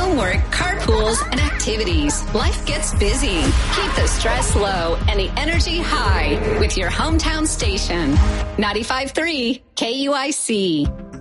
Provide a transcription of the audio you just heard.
homework, carpools, and activities. Life gets busy. Keep the stress low and the energy high with your hometown station. 95.3 KUIC.